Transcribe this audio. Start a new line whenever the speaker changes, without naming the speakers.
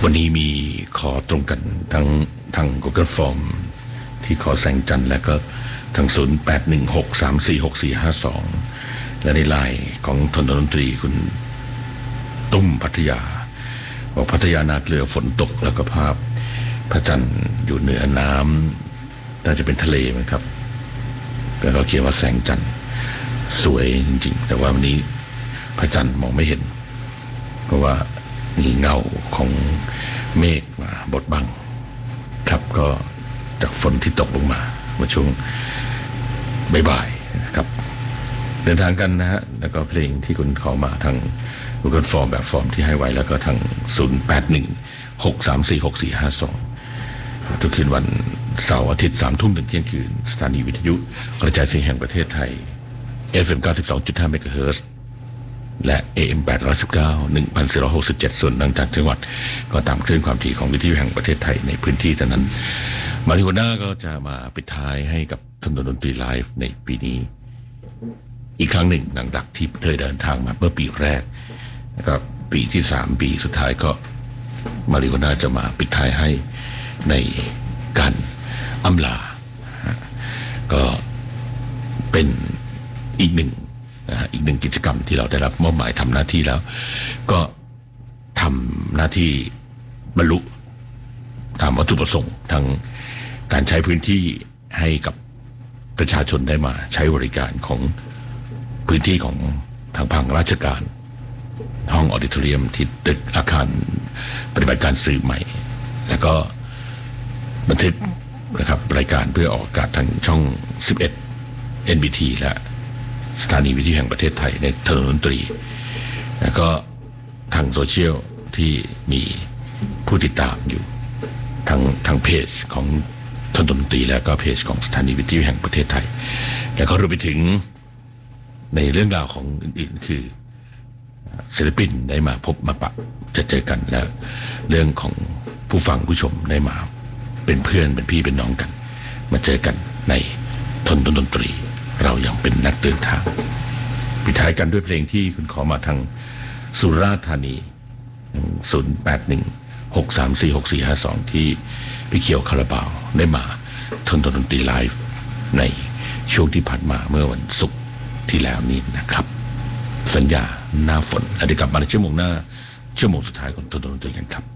วันนี้มีขอตรงกันทั้งทาง Google Form ที่ขอแสงจันทร์และก็ทาง0816346452และในไลน์ของทนดนตรีคุณตุ้มพัทยาบอกพัทยานาเกลือฝนตกแล้วก็ภาพพระจันทร์อยู่เหนือน้ำน่าจะเป็นทะเลมั้งครับแล้วก็เขียนว่าแสงจันทร์สวยจริงๆแต่ว่าวันนี้พระจันทร์มองไม่เห็นเพราะว่ามีเงาของเมฆมาบดบังครับก็จากฝนที่ตกลงมาเมื่อช่วงบ่ายๆนะครับเดินทางกันนะฮะแล้วก็เพลงที่คุณขอมาทาง Google Form แบบฟอร์มที่ให้ไว้แล้วก็ทาง0816346452ทุกคืนวันเสาร์อาทิตย์3 ทุ่มถึงเที่ยงคืนสถานีวิทยุกระจายเสียงแห่งประเทศไทย FM 92.5 เมกะเฮิรตซ์และ AM 819 1467 ส่วนต่างจังหวัดก็ตามคลื่นความถี่ของวิทยุแห่งประเทศไทยในพื้นที่นั้นมาริโอน่าก็จะมาปิดท้ายให้กับถนนดนตรีไลฟ์ในปีนี้อีกครั้งหนึ่งหลังจากที่เคยเดินทางมาเมื่อปีแรกนะครับปีที่3ปีสุดท้ายก็มาริโอน่าจะมาปิดท้ายให้ในการอำลาก็เป็นอีกหนึ่งกิจกรรมที่เราได้รับมอบหมายทำหน้าที่แล้วก็ทำหน้าที่บรรลุตามวัตถุประสงค์ทั้งการใช้พื้นที่ให้กับประชาชนได้มาใช้บริการของพื้นที่ของทางภาคราชการห้องออดิทอเรียมที่ตึกอาคารปฏิบัติการสื่อใหม่แล้วก็บันทึกนะครับรายการเพื่อออกอากาศทางช่อง11 NBT และสถานีวิทยุแห่งประเทศไทยในถนนดนตรีแล้วก็ทางโซเชียลที่มีผู้ติดตามอยู่ทางเพจของถนนดนตรีแล้วก็เพจของสถานีวิทยุแห่งประเทศไทยแล้วก็รวมไปถึงในเรื่องราวของอื่นๆคือศิลปินได้มาพบมาปะจะเจอกันและเรื่องของผู้ฟังผู้ชมได้มาเป็นเพื่อนเป็นพี่เป็นน้องกันมาเจอกันในถนนดนตรีเรายังเป็นนักเดินทางปิดท้ายกันด้วยเพลงที่คุณขอมาทางสุราษฎร์ธานี0816346452ที่พี่เขียวคาราบาวได้มาถนนดนตรีไลฟ์ในช่วงที่ผ่านมาเมื่อวันศุกร์ที่แล้วนี้นะครับสัญญาหน้าฝนแล้วเดี๋ยวกลับมาในชั่วโมงหน้าชั่วโมงสุดท้ายของถนนดนตรีกันครับ